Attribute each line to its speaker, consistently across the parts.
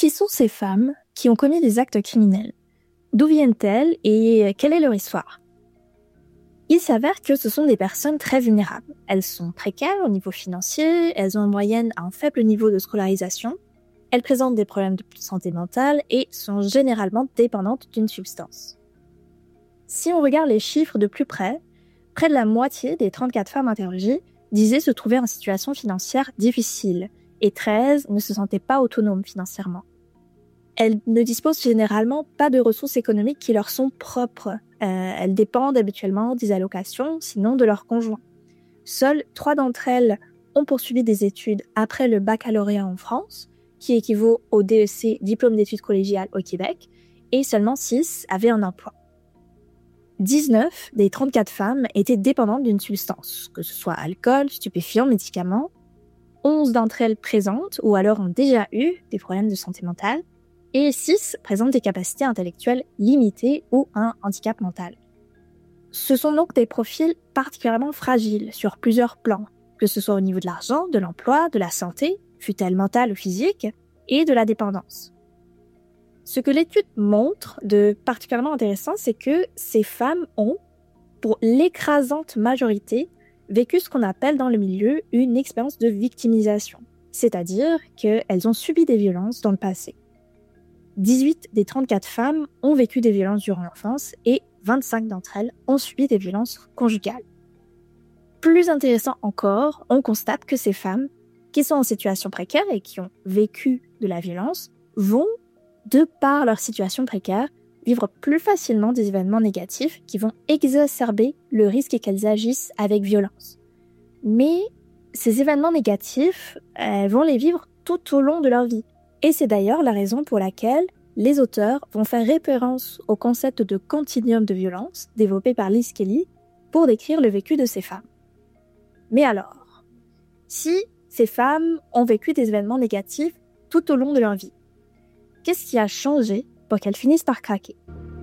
Speaker 1: Qui sont ces femmes qui ont commis des actes criminels? D'où viennent-elles et quelle est leur histoire? Il s'avère que ce sont des personnes très vulnérables. Elles sont précaires au niveau financier, elles ont en moyenne un faible niveau de scolarisation, elles présentent des problèmes de santé mentale et sont généralement dépendantes d'une substance. Si on regarde les chiffres de plus près de la moitié des 34 femmes interrogées disaient se trouver en situation financière difficile et 13 ne se sentaient pas autonomes financièrement. Elles ne disposent généralement pas de ressources économiques qui leur sont propres. Elles dépendent habituellement des allocations, sinon de leur conjoint. Seules 3 d'entre elles ont poursuivi des études après le baccalauréat en France, qui équivaut au DEC, diplôme d'études collégiales au Québec, et seulement 6 avaient un emploi. 19 des 34 femmes étaient dépendantes d'une substance, que ce soit alcool, stupéfiants, médicaments. 11 d'entre elles présentent ou alors ont déjà eu des problèmes de santé mentale, et 6 présentent des capacités intellectuelles limitées ou un handicap mental. Ce sont donc des profils particulièrement fragiles sur plusieurs plans, que ce soit au niveau de l'argent, de l'emploi, de la santé, fût-elle mentale ou physique, et de la dépendance. Ce que l'étude montre de particulièrement intéressant, c'est que ces femmes ont, pour l'écrasante majorité, vécu ce qu'on appelle dans le milieu une expérience de victimisation, c'est-à-dire qu'elles ont subi des violences dans le passé. 18 des 34 femmes ont vécu des violences durant l'enfance et 25 d'entre elles ont subi des violences conjugales. Plus intéressant encore, on constate que ces femmes qui sont en situation précaire et qui ont vécu de la violence vont, de par leur situation précaire, vivre plus facilement des événements négatifs qui vont exacerber le risque qu'elles agissent avec violence. Mais ces événements négatifs, elles vont les vivre tout au long de leur vie. Et c'est d'ailleurs la raison pour laquelle les auteurs vont faire référence au concept de continuum de violence développé par Liz Kelly pour décrire le vécu de ces femmes. Mais alors, si ces femmes ont vécu des événements négatifs tout au long de leur vie, qu'est-ce qui a changé pour qu'elles finissent par craquer?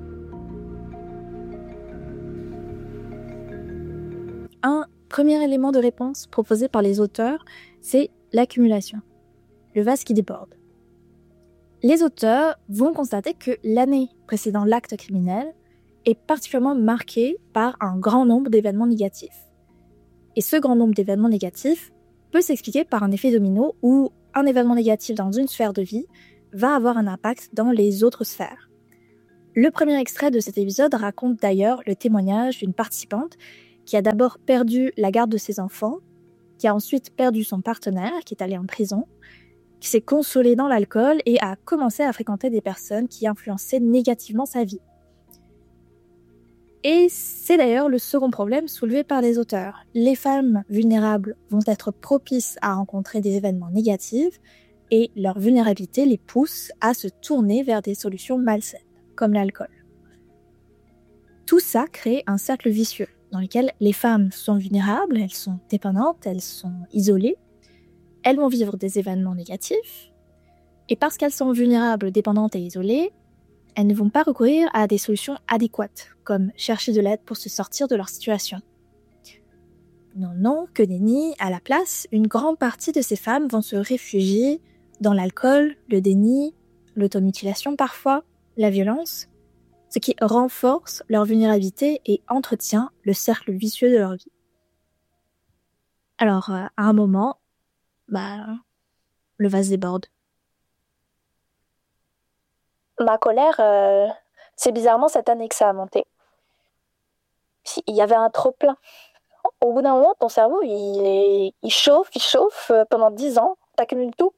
Speaker 1: Un premier élément de réponse proposé par les auteurs, c'est l'accumulation, le vase qui déborde. Les auteurs vont constater que l'année précédant l'acte criminel est particulièrement marquée par un grand nombre d'événements négatifs. Et ce grand nombre d'événements négatifs peut s'expliquer par un effet domino où un événement négatif dans une sphère de vie va avoir un impact dans les autres sphères. Le premier extrait de cet épisode raconte d'ailleurs le témoignage d'une participante qui a d'abord perdu la garde de ses enfants, qui a ensuite perdu son partenaire, qui est allé en prison, qui s'est consolé dans l'alcool et a commencé à fréquenter des personnes qui influençaient négativement sa vie. Et c'est d'ailleurs le second problème soulevé par les auteurs. Les femmes vulnérables vont être propices à rencontrer des événements négatifs et leur vulnérabilité les pousse à se tourner vers des solutions malsaines, comme l'alcool. Tout ça crée un cercle vicieux dans lequel les femmes sont vulnérables, elles sont dépendantes, elles sont isolées, elles vont vivre des événements négatifs, et parce qu'elles sont vulnérables, dépendantes et isolées, elles ne vont pas recourir à des solutions adéquates, comme chercher de l'aide pour se sortir de leur situation. Non, que nenni, à la place, une grande partie de ces femmes vont se réfugier dans l'alcool, le déni, l'automutilation parfois, la violence, ce qui renforce leur vulnérabilité et entretient le cercle vicieux de leur vie. Alors, à un moment, le vase déborde.
Speaker 2: Ma colère, c'est bizarrement cette année que ça a monté. Il y avait un trop-plein. Au bout d'un moment, ton cerveau, il chauffe pendant 10 ans, t'accumules tout.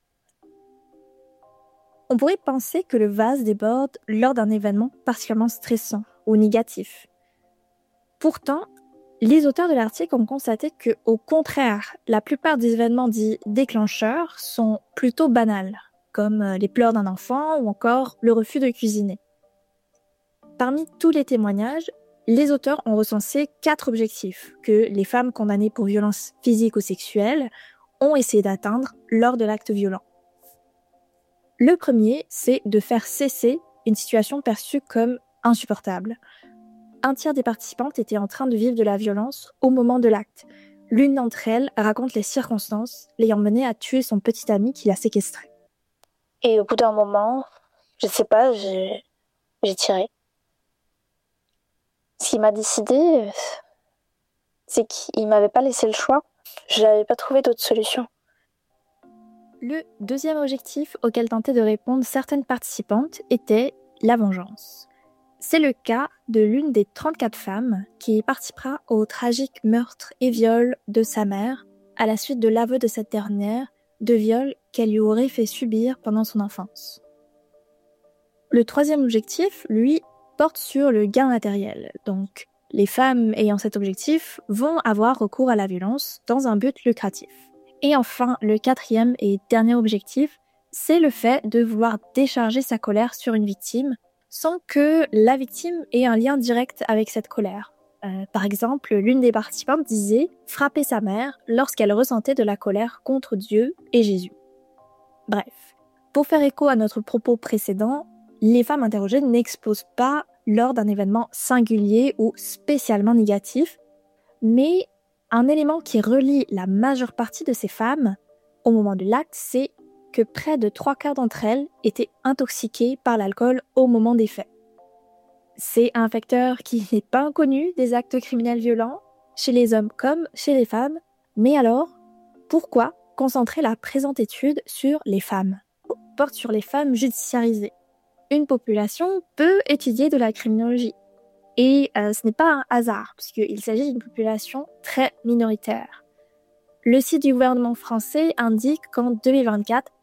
Speaker 1: On pourrait penser que le vase déborde lors d'un événement particulièrement stressant ou négatif. Pourtant, les auteurs de l'article ont constaté que, au contraire, la plupart des événements dits déclencheurs sont plutôt banals, comme les pleurs d'un enfant ou encore le refus de cuisiner. Parmi tous les témoignages, les auteurs ont recensé 4 objectifs que les femmes condamnées pour violences physiques ou sexuelles ont essayé d'atteindre lors de l'acte violent. Le premier, c'est de faire cesser une situation perçue comme insupportable. Un tiers des participantes étaient en train de vivre de la violence au moment de l'acte. L'une d'entre elles raconte les circonstances l'ayant menée à tuer son petit ami qui l'a séquestré.
Speaker 2: Et au bout d'un moment, je sais pas, j'ai tiré. Ce qui m'a décidé, c'est qu'il m'avait pas laissé le choix. Je n'avais pas trouvé d'autre solution.
Speaker 1: Le deuxième objectif auquel tentaient de répondre certaines participantes était la vengeance. C'est le cas de l'une des 34 femmes qui participera au tragique meurtre et viol de sa mère à la suite de l'aveu de cette dernière de viol qu'elle lui aurait fait subir pendant son enfance. Le troisième objectif, lui, porte sur le gain matériel. Donc, les femmes ayant cet objectif vont avoir recours à la violence dans un but lucratif. Et enfin, le quatrième et dernier objectif, c'est le fait de vouloir décharger sa colère sur une victime sans que la victime ait un lien direct avec cette colère. Par exemple, l'une des participantes disait frapper sa mère lorsqu'elle ressentait de la colère contre Dieu et Jésus. Bref, pour faire écho à notre propos précédent, les femmes interrogées n'explosent pas lors d'un événement singulier ou spécialement négatif, mais un élément qui relie la majeure partie de ces femmes au moment de l'acte, c'est que près de 3/4 d'entre elles étaient intoxiquées par l'alcool au moment des faits. C'est un facteur qui n'est pas inconnu des actes criminels violents, chez les hommes comme chez les femmes, mais alors, pourquoi concentrer la présente étude sur les femmes ? Porte sur les femmes judiciarisées. Une population peut étudier de la criminologie. Et ce n'est pas un hasard, puisqu'il s'agit d'une population très minoritaire. Le site du gouvernement français indique qu'en 2024,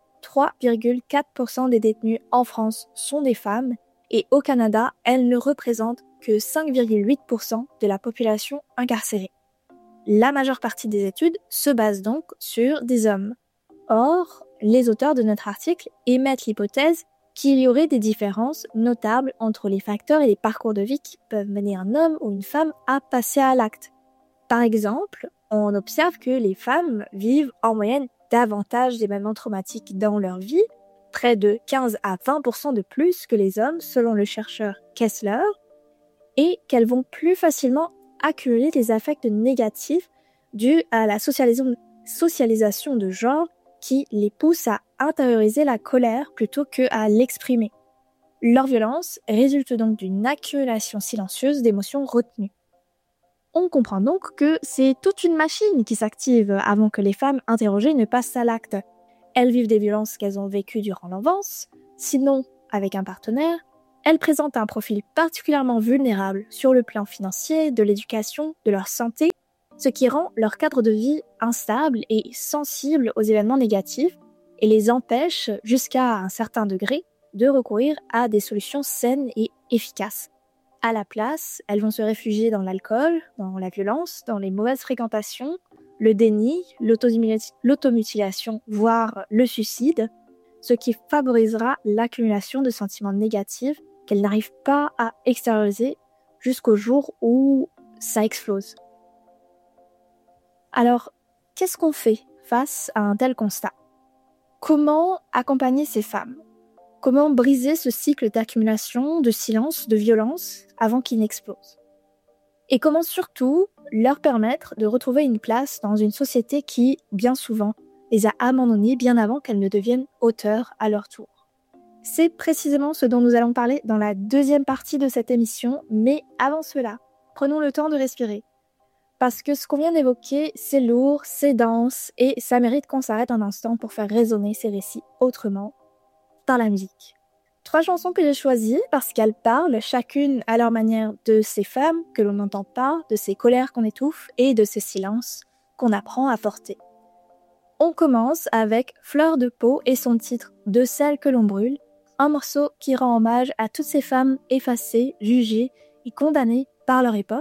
Speaker 1: 3,4% des détenus en France sont des femmes, et au Canada, elles ne représentent que 5,8% de la population incarcérée. La majeure partie des études se base donc sur des hommes. Or, les auteurs de notre article émettent l'hypothèse qu'il y aurait des différences notables entre les facteurs et les parcours de vie qui peuvent mener un homme ou une femme à passer à l'acte. Par exemple, on observe que les femmes vivent en moyenne davantage d'événements traumatiques dans leur vie, près de 15 à 20% de plus que les hommes selon le chercheur Kessler, et qu'elles vont plus facilement accumuler des affects négatifs dus à la socialisation de genre qui les pousse à intérioriser la colère plutôt qu'à l'exprimer. Leur violence résulte donc d'une accumulation silencieuse d'émotions retenues. On comprend donc que c'est toute une machine qui s'active avant que les femmes interrogées ne passent à l'acte. Elles vivent des violences qu'elles ont vécues durant l'enfance, sinon avec un partenaire. Elles présentent un profil particulièrement vulnérable sur le plan financier, de l'éducation, de leur santé, ce qui rend leur cadre de vie instable et sensible aux événements négatifs et les empêche, jusqu'à un certain degré, de recourir à des solutions saines et efficaces. À la place, elles vont se réfugier dans l'alcool, dans la violence, dans les mauvaises fréquentations, le déni, l'automutilation, voire le suicide, ce qui favorisera l'accumulation de sentiments négatifs qu'elles n'arrivent pas à extérioriser jusqu'au jour où ça explose. Alors, qu'est-ce qu'on fait face à un tel constat ? Comment accompagner ces femmes ? Comment briser ce cycle d'accumulation, de silence, de violence avant qu'il n'explose ? Et comment surtout leur permettre de retrouver une place dans une société qui, bien souvent, les a abandonnées bien avant qu'elles ne deviennent auteurs à leur tour ? C'est précisément ce dont nous allons parler dans la deuxième partie de cette émission, mais avant cela, prenons le temps de respirer. Parce que ce qu'on vient d'évoquer, c'est lourd, c'est dense, et ça mérite qu'on s'arrête un instant pour faire résonner ces récits autrement, par la musique. 3 chansons que j'ai choisies parce qu'elles parlent chacune à leur manière de ces femmes que l'on n'entend pas, de ces colères qu'on étouffe et de ce silence qu'on apprend à porter. On commence avec Fleur de peau et son titre « De celles que l'on brûle », un morceau qui rend hommage à toutes ces femmes effacées, jugées et condamnées par leur époque.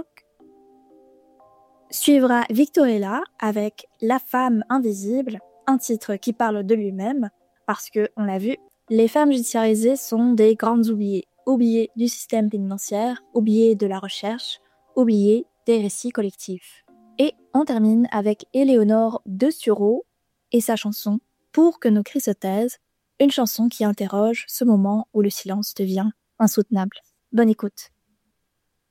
Speaker 1: Suivra Victorella avec La femme invisible, un titre qui parle de lui-même, parce que, on l'a vu, les femmes judiciarisées sont des grandes oubliées du système pénitentiaire, oubliées de la recherche, oubliées des récits collectifs. Et on termine avec Éléonore de Sureau et sa chanson « Pour que nos cris se taisent », une chanson qui interroge ce moment où le silence devient insoutenable. Bonne écoute.